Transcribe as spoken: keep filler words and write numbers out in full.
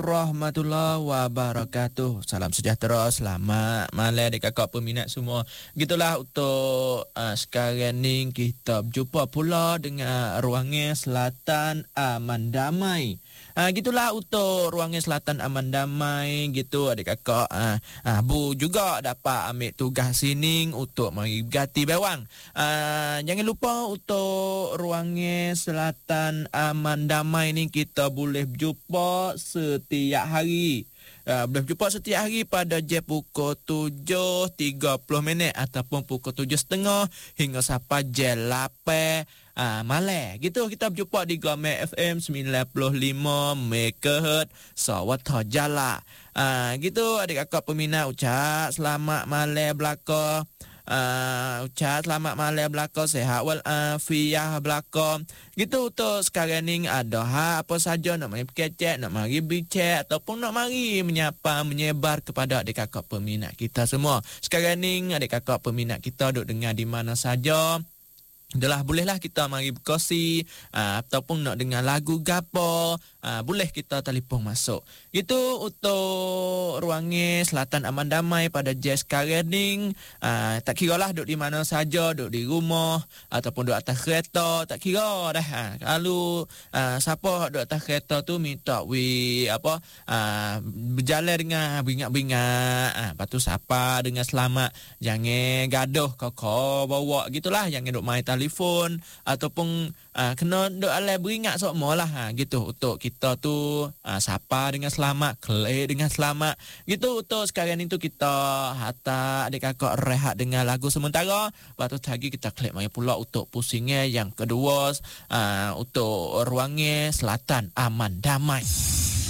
warahmatullahi wabarakatuh. Salam sejahtera, selamat malam dekat kakak peminat semua. Gitulah untuk uh, sekarang ni kita berjumpa pula dengan Ruangan Selatan Aman Damai. Uh, gitulah untuk Ruangan Selatan Aman Damai gitu adik kakak. Uh, uh, Bu juga dapat ambil tugas sini untuk mari berganti bawang. Uh, jangan lupa untuk Ruangan Selatan Aman Damai ni kita boleh berjumpa setiap hari. Uh, boleh berjumpa setiap hari pada jam pukul tujuh tiga puluh minit ataupun pukul tujuh tiga puluh hingga sampai jam lapan uh, malam. Gitu kita berjumpa di Glamour F M sembilan puluh lima megahertz Sawat Jala. Uh, gitu adik kakak peminat ucap selamat malam belaka. Uh, ucap selamat malam belaka, sehat wal afiah belaka. Gitu untuk sekarang ni ada ha, apa saja nak mari berkecek, nak mari bincang ataupun nak mari menyapa menyebar kepada adik kakak peminat kita semua. Sekarang ni adik kakak peminat kita duk dengar di mana saja. Itulah bolehlah kita mari berkongsi uh, ataupun nak dengar lagu gapo, uh, boleh kita telefon masuk. Itu untuk Ruangan Selatan Aman Damai pada jazz sekarang ni. Uh, tak kira lah duduk di mana saja, duduk di rumah ataupun duduk atas kereta, tak kira dah. Uh, kalau uh, siapa duduk atas kereta tu minta we apa uh, berjalan dengan beringat-beringat. Uh, lepas tu siapa dengan selamat, jangan gaduh kau bawa gitulah, jangan duduk main telefon ataupun uh, kena duk alai beringat semua lah ha, gitu untuk kita tu uh, sapa dengan selamat, kelih dengan selamat gitu. Untuk sekarang ni tu kita hantar adik kakak rehat dengan lagu sementara, lepas tu lagi kita klik mai pula untuk pusingnya yang kedua uh, untuk Ruangan Selatan Aman Damai.